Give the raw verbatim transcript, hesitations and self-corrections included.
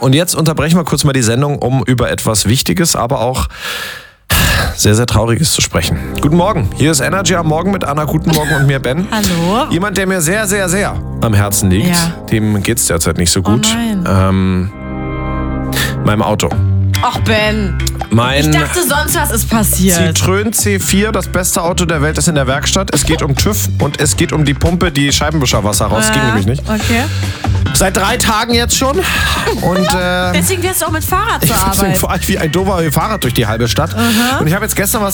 Und jetzt unterbrechen wir kurz mal die Sendung, um über etwas Wichtiges, aber auch sehr, sehr Trauriges zu sprechen. Guten Morgen, hier ist Energy am Morgen mit Anna. Guten Morgen und mir, Ben. Hallo. Jemand, der mir sehr, sehr, sehr am Herzen liegt. Ja. Dem geht es derzeit nicht so gut. Oh nein. Ähm, meinem Auto. Ach, Ben. Mein Ich dachte, sonst was ist passiert. Citroën C vier, das beste Auto der Welt, ist in der Werkstatt. Es geht um TÜV und es geht um die Pumpe, die Scheibenwischerwasser raus. Ja, Ging nämlich nicht. Okay. Seit drei Tagen jetzt schon. Und äh, Deswegen fährst du auch mit Fahrrad zur deswegen Arbeit. fahre ich wie ein dober Fahrrad durch die halbe Stadt. Aha. Und ich habe jetzt gestern was